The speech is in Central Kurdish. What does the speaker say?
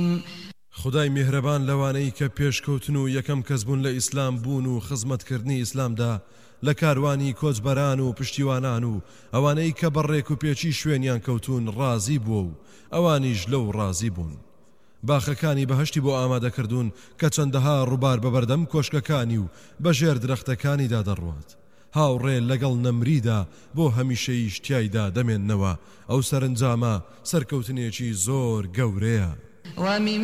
خدای میهرەبان لەوانەی کە پێشکەوتن و یەکەم کەس بوون لە ئیسلام بوون و خزمەتکردنی ئیسلامدا لە کاروانی کۆچبەران و پشتیوانان و ئەوانەی کە بەڕێک و پێچی شوێنیان کەوتون ڕازی بووە و ئەوانیش لەو ڕازی بوون. باخەکانی بەهشتی بۆ ئامادەکردوون کە چەندەها ڕووبار بەبەردەم کۆشکەکانی و بەژێر درەختەکانیدا دەڕوات. هاوڕێ لەگەڵ نەمریدا بۆ هەمیشەیش تیایدا دەمێننەوە. ئەو سەرنجامە سەرکەوتنێکی زۆر گەورەیە.